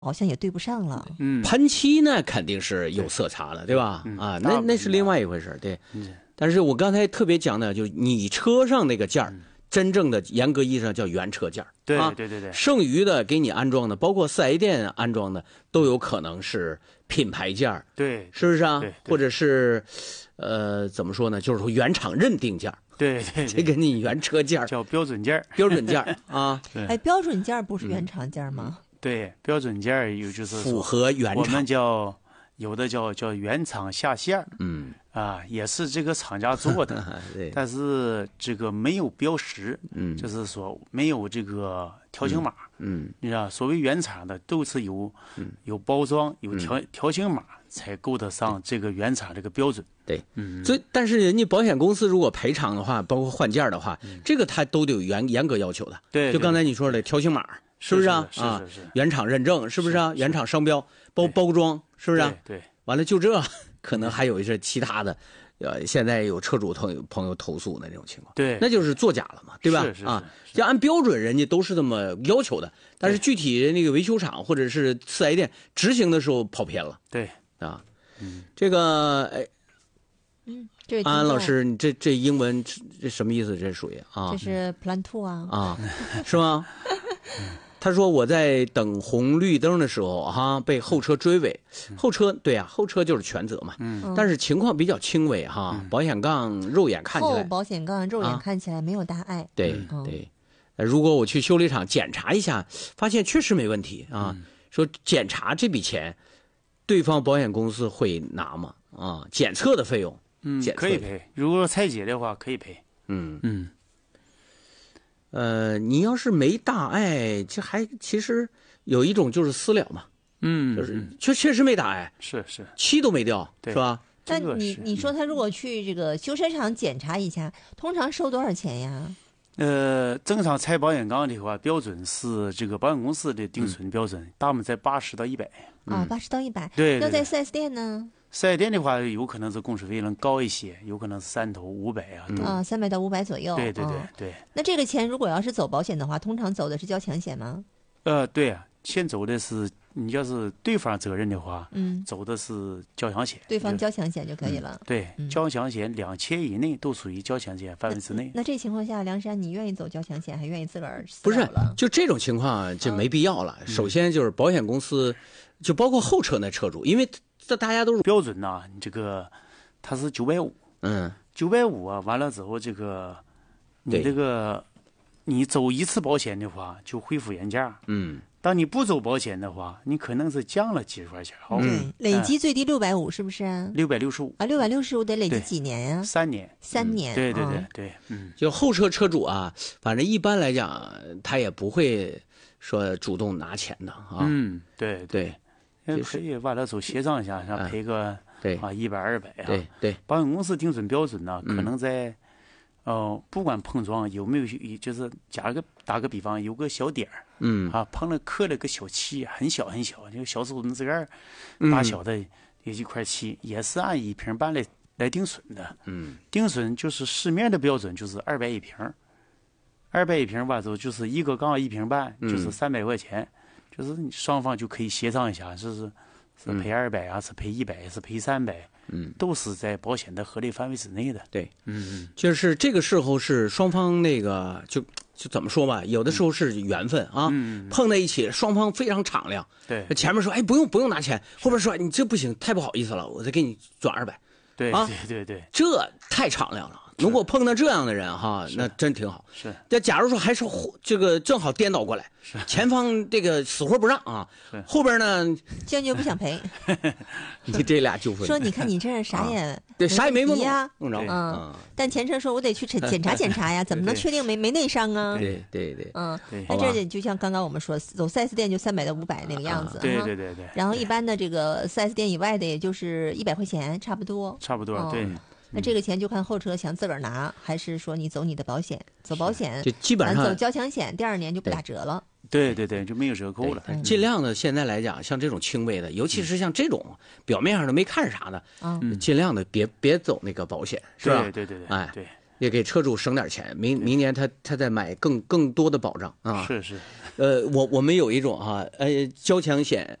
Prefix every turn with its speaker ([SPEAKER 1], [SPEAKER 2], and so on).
[SPEAKER 1] 好像也对不上了。
[SPEAKER 2] 喷漆呢肯定是有色差的，对吧？啊，那是另外一回事，对。但是我刚才特别讲的，就你车上那个件儿，真正的严格意义上叫原车件儿。
[SPEAKER 3] 对对对对。
[SPEAKER 2] 剩余的给你安装的，包括4S店安装的，都有可能是品牌件儿。
[SPEAKER 3] 对，
[SPEAKER 2] 是不是啊？
[SPEAKER 3] 对，
[SPEAKER 2] 或者是怎么说呢？就是说原厂认定件儿。
[SPEAKER 3] 对对，
[SPEAKER 2] 这个你原车件儿
[SPEAKER 3] 叫标准件儿。
[SPEAKER 2] 标准件儿啊。
[SPEAKER 1] 哎，标准件儿不是原厂件儿吗？
[SPEAKER 3] 对，标准件儿有就是
[SPEAKER 2] 符合原厂，
[SPEAKER 3] 我们有的叫原厂下线，也是这个厂家做的，
[SPEAKER 2] 对，
[SPEAKER 3] 但是这个没有标识，就是说没有这个条形码，你知道，所谓原厂的都是有包装有条形码才够得上这个原厂这个标准。
[SPEAKER 2] 对，所以但是人家保险公司如果赔偿的话，包括换件的话，这个它都得有严格要求的。
[SPEAKER 3] 对，
[SPEAKER 2] 就刚才你说的条形码。是不是啊？
[SPEAKER 3] 是
[SPEAKER 2] 原厂认证是不是啊？原厂商标包装是不是啊？
[SPEAKER 3] 对。
[SPEAKER 2] 完了就这，可能还有一些其他的，现在有车主朋友投诉的那种情况。
[SPEAKER 3] 对，
[SPEAKER 2] 那就是作假了嘛，对吧？
[SPEAKER 3] 是
[SPEAKER 2] 要按标准，人家都是这么要求的，但是具体那个维修厂或者是4S店执行的时候跑偏了。
[SPEAKER 3] 对
[SPEAKER 2] 啊，这个安安老师，你这英文这什么意思？这属于啊？
[SPEAKER 1] 这是 Plan 2
[SPEAKER 2] 啊，是吗？他说我在等红绿灯的时候被后车追尾，后车对啊，后车就是全责嘛，但是情况比较轻微保险杠肉眼看起来，
[SPEAKER 1] 后保险杠肉眼看起来没有大碍，
[SPEAKER 2] 对。如果我去修理厂检查一下，发现确实没问题说检查这笔钱，对方保险公司会拿吗？检测的费用，
[SPEAKER 3] 可以赔，如果拆解的话可以赔，
[SPEAKER 2] 你要是没大碍，这还其实有一种就是私了嘛，就是确实没大碍，
[SPEAKER 3] 是
[SPEAKER 2] 漆都没掉，是吧？
[SPEAKER 1] 但你说他如果去这个修车厂检查一下，通常收多少钱呀？
[SPEAKER 3] 正常拆保险杠的话，标准是这个保险公司的定损标准，大部分在80到100。
[SPEAKER 1] 80到100。
[SPEAKER 3] 对。
[SPEAKER 1] 要在 4S 店呢
[SPEAKER 3] ？4S店的话，有可能是工时费能高一些，有可能是3头500
[SPEAKER 1] 300到500左右。
[SPEAKER 3] 对。
[SPEAKER 1] 那这个钱如果要是走保险的话，通常走的是交强险吗？
[SPEAKER 3] 对啊，先走的是你要是对方责任的话，走的是交强险，
[SPEAKER 1] 对方交强险就可以了。
[SPEAKER 3] 对，交强险2千以内都属于交强险范围之内。
[SPEAKER 1] 那这情况下，梁山，你愿意走交强险，还愿意自个儿私了？
[SPEAKER 2] 不是，就这种情况就没必要了。首先就是保险公司，就包括后车那车主，因为这大家都是
[SPEAKER 3] 标准呐，这个它是950，950完了之后，这个你这个你走一次保险的话，就恢复原价。当你不走保险的话，你可能是降了几十块钱。
[SPEAKER 1] 对，累计最低650，是不是
[SPEAKER 3] ？665
[SPEAKER 1] 啊，665得累计几年呀
[SPEAKER 3] ？3年。
[SPEAKER 1] 3年。
[SPEAKER 3] 对。
[SPEAKER 2] 就后车车主反正一般来讲，他也不会说主动拿钱的
[SPEAKER 3] 对。可以完了走协商一下，赔个100、200
[SPEAKER 2] 对。
[SPEAKER 3] 保险公司定损标准呢，可能在不管碰撞有没有，就是打个比方，有个小点儿，碰了刻了个小漆，很小，就小手指盖大小的有一块漆，也是按1瓶半来定损的。定损就是市面的标准，就是200一瓶，200一瓶吧，就是一个杠1瓶半，就是300块钱，就是双方就可以协商一下，是赔200是赔100，是赔300。都是在保险的合理范围之内的。
[SPEAKER 2] 对，就是这个时候是双方那个就怎么说吧，有的时候是缘分碰在一起，双方非常敞亮。
[SPEAKER 3] 对，
[SPEAKER 2] 前面说不用拿钱，后边说你这不行，太不好意思了，我再给你转200。
[SPEAKER 3] 对，
[SPEAKER 2] 这太敞亮了。如果碰到这样的人那真挺好。
[SPEAKER 3] 是。
[SPEAKER 2] 但假如说还是这个正好颠倒过来，前方这个死活不让后边呢
[SPEAKER 1] 坚决不想赔。
[SPEAKER 2] 你这俩纠纷。
[SPEAKER 1] 说你看你这啥也
[SPEAKER 2] 没
[SPEAKER 1] 弄呀，但前车说我得去检查呀，怎么能确定没内伤啊？
[SPEAKER 2] 对。
[SPEAKER 1] 那这就像刚刚我们说，走 4S 店就300到500那个样子。
[SPEAKER 3] 对。
[SPEAKER 1] 然后一般的这个 4S 店以外的，也就是100块钱，差不多。
[SPEAKER 3] 对。
[SPEAKER 1] 那这个钱就看后车想自个儿拿，还是说你走你的保险，走保险
[SPEAKER 2] 就基本上
[SPEAKER 1] 走交强险，第2年就不打折了。
[SPEAKER 3] 对，就没有折扣了。
[SPEAKER 2] 尽量的现在来讲，像这种轻微的，尤其是像这种表面上都没看啥的，尽量的别走那个保险，是吧？
[SPEAKER 3] 对。
[SPEAKER 2] 也给车主省点钱，明年他再买更多的保障啊。
[SPEAKER 3] 是。
[SPEAKER 2] 我们有一种交强险